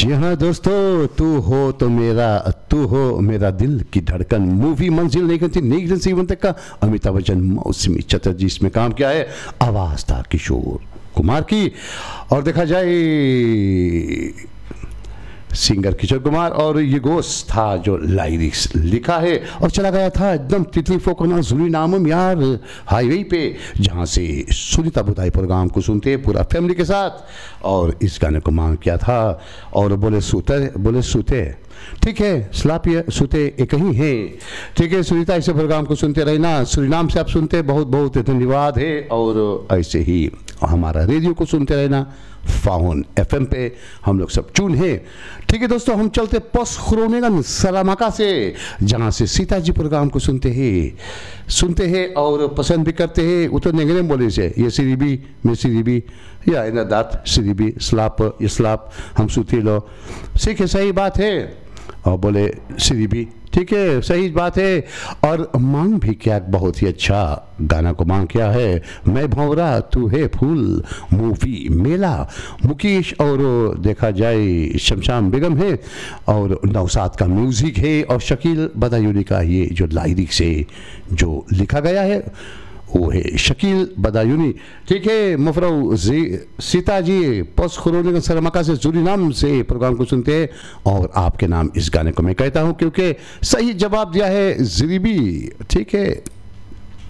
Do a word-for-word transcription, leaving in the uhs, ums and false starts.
जी हाँ दोस्तों, तू हो तो मेरा, तू हो मेरा दिल की धड़कन मूवी मंजिल नहीं करती नहीं करती सीवन तक का अमिताभ बच्चन मौसमी चटर्जी इसमें काम किया है। आवाज था किशोर कुमार की और देखा जाए सिंगर किशोर कुमार और ये गोश्त था जो लाइरिक्स लिखा है और चला गया था एकदम तितली फोकना सुरीनाम यार हाईवे पे, जहाँ से सुनीता बुधाई प्रोग्राम को सुनते हैं पूरा फैमिली के साथ। और इस गाने को मांग किया था और बोले सूते बोले सूते ठीक है स्लापिया सूते एक ही है। ठीक है सुनीता, ऐसे प्रोग्राम को सुनते रहना, सुरीनाम से आप सुनते बहुत बहुत धन्यवाद है। और ऐसे ही हमारा रेडियो को सुनते रहना, फाउन एफएम पे हम लोग सब चून है। ठीक है दोस्तों, हम चलते पस खुरोनेगन सलामाका से, जहाँ से सीता जी प्रोग्राम को सुनते हैं सुनते हैं और पसंद भी करते हैं। उतर नेगरे बोले से ये सीरीबी में सीरीबी या इन दात सीरीबी स्लाप स्लाप हम सुते लो सीखे, सही बात है। और बोले सीरीबी ठीक है सही बात है। और मांग भी क्या बहुत ही अच्छा गाना को मांग किया है, मैं भंवरा तू है फूल मूवी मेला मुकेश और देखा जाए शमशान बेगम है और नौसाद का म्यूजिक है और शकील बदायूनी का ये जो लाइरिक्स है जो लिखा गया है वो है शकील बदायूनी। ठीक है मुफरऊ सीता जी पस खुरोने सरमका से सुरीनाम से प्रोग्राम को सुनते हैं और आपके नाम इस गाने को मैं कहता हूँ क्योंकि सही जवाब दिया है जिरीबी। ठीक है।